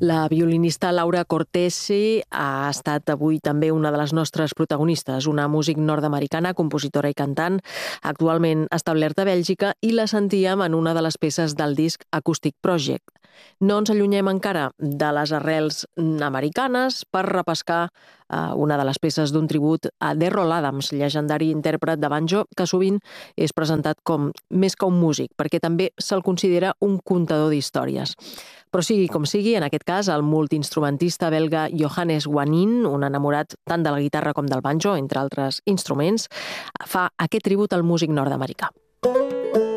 La violinista Laura Cortesi ha estat avui també una de les nostres protagonistes, una músic nord-americana, compositora i cantant, actualment establerta a Bèlgica, i la sentíem en una de les peces del disc Acoustic Project. No ens allunyem encara de les arrels americanes per repescar una de les peces d'un tribut a Derrol Adams, llegendari intèrpret de banjo, que sovint és presentat com més que un músic, perquè també se'l considera un contador d'històries. Però sigui com sigui, en aquest cas, el multiinstrumentista belga Johannes Wanin, un enamorat tant de la guitarra com del banjo, entre altres instruments, fa aquest tribut al músic nord-americà.